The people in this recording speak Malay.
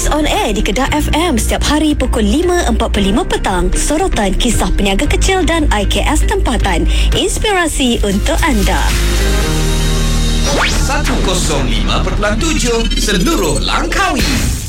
Muis on air di Kedah FM setiap hari pukul 5.45 petang. Sorotan kisah peniaga kecil dan IKS tempatan. Inspirasi untuk anda. 105.7 seluruh Langkawi.